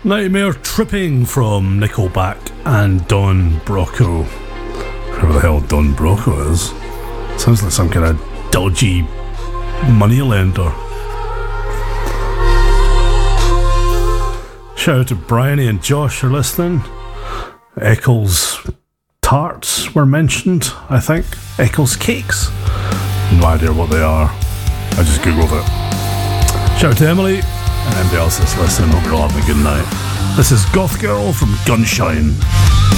Nightmare Tripping from Nickelback and Don Broco. Whoever the hell Don Broco is. Sounds like some kind of dodgy moneylender. Shout out to Bryony and Josh who are listening. Eccles tarts were mentioned, I think. Eccles cakes. No idea what they are. I just googled it. Shout out to Emily and anybody else that's listening. Hope you're all having a good night. This is Goth Girl from Gunshine.